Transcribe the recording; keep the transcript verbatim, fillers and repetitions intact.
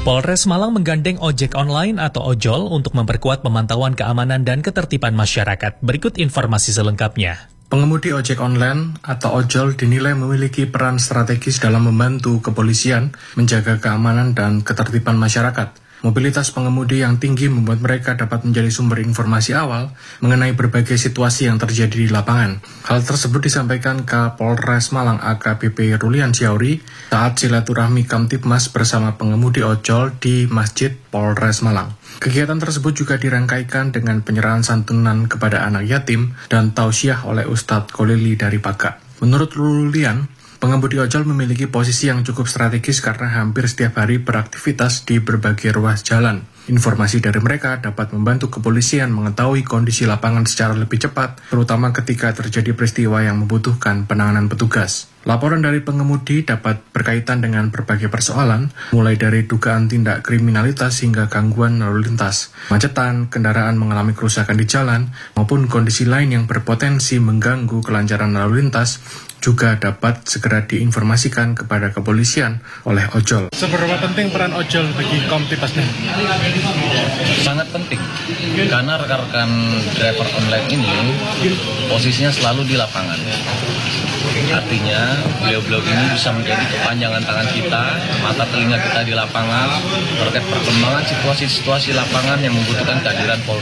Polres Malang menggandeng ojek online atau ojol untuk memperkuat pemantauan keamanan dan ketertiban masyarakat. Berikut informasi selengkapnya. Pengemudi ojek online atau ojol dinilai memiliki peran strategis dalam membantu kepolisian menjaga keamanan dan ketertiban masyarakat. Mobilitas pengemudi yang tinggi membuat mereka dapat menjadi sumber informasi awal mengenai berbagai situasi yang terjadi di lapangan. Hal tersebut disampaikan Kapolres Malang A K B P Rulian Syauri saat silaturahmi Kamtibmas bersama pengemudi ojol di Masjid Polres Malang. Kegiatan tersebut juga dirangkaikan dengan penyerahan santunan kepada anak yatim dan tausiah oleh Ustadz Kolili dari Paga. Menurut Rulian, pengemudi ojol memiliki posisi yang cukup strategis karena hampir setiap hari beraktivitas di berbagai ruas jalan. Informasi dari mereka dapat membantu kepolisian mengetahui kondisi lapangan secara lebih cepat, terutama ketika terjadi peristiwa yang membutuhkan penanganan petugas. Laporan dari pengemudi dapat berkaitan dengan berbagai persoalan, mulai dari dugaan tindak kriminalitas hingga gangguan lalu lintas, macetan, kendaraan mengalami kerusakan di jalan, maupun kondisi lain yang berpotensi mengganggu kelancaran lalu lintas, juga dapat segera diinformasikan kepada kepolisian oleh ojol. Seberapa penting peran ojol bagi Kamtibmas ini? Sangat penting, karena rekan-rekan driver online ini posisinya selalu di lapangan. Artinya, beliau-beliau ini bisa menjadi kepanjangan tangan kita, mata telinga kita di lapangan, terkait perkembangan situasi-situasi lapangan yang membutuhkan kehadiran Polri.